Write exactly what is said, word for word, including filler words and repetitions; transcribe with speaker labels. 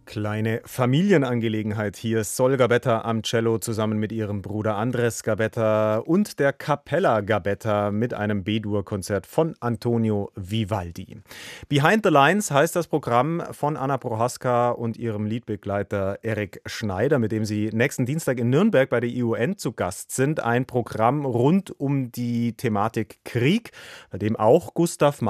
Speaker 1: Kleine Familienangelegenheit. Hier ist Sol Gabetta am Cello zusammen mit ihrem Bruder Andres Gabetta und der Capella Gabetta mit einem B-Dur-Konzert von Antonio Vivaldi. Behind the Lines heißt das Programm von Anna Prohaska und ihrem Liedbegleiter Erik Schneider, mit dem sie nächsten Dienstag in Nürnberg bei der I U N zu Gast sind. Ein Programm rund um die Thematik Krieg, bei dem auch Gustav